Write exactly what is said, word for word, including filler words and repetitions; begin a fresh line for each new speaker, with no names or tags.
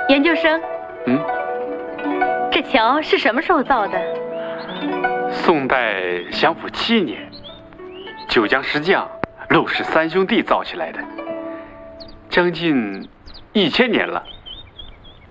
研究生。
嗯。
这桥是什么时候造的？
宋代享福七年，九江石匠、陆氏三兄弟造起来的，将近一千年了。